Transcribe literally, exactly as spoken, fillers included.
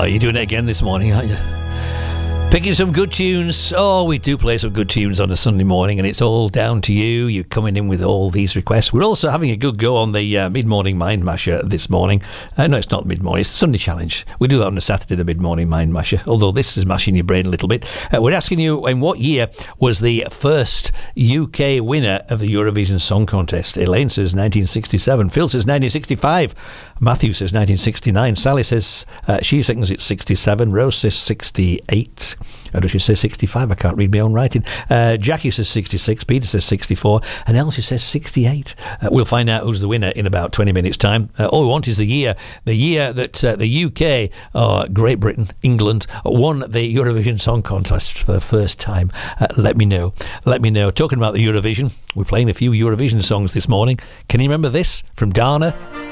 Oh, you're doing it again this morning, aren't you? Picking some good tunes. Oh, we do play some good tunes on a Sunday morning, and it's all down to you. You're coming in with all these requests. We're also having a good go on the uh, Mid-Morning Mind Masher this morning. Uh, no, it's not Mid-Morning. It's the Sunday Challenge. We do that on a Saturday, the Mid-Morning Mind Masher, although this is mashing your brain a little bit. Uh, we're asking you, in what year was the first U K winner of the Eurovision Song Contest? Elaine says nineteen sixty-seven. Phil says nineteen sixty-five. Matthew says nineteen sixty-nine. Sally says uh, she thinks it's sixty-seven. Rose says sixty-eight. Or does she say sixty-five? I can't read my own writing. Uh, Jackie says sixty-six. Peter says sixty-four. And Elsie says sixty-eight. Uh, we'll find out who's the winner in about twenty minutes' time. Uh, all we want is the year. The year that uh, the U K, or Great Britain, England, won the Eurovision Song Contest for the first time. Uh, let me know. Let me know. Talking about the Eurovision, we're playing a few Eurovision songs this morning. Can you remember this from Dana?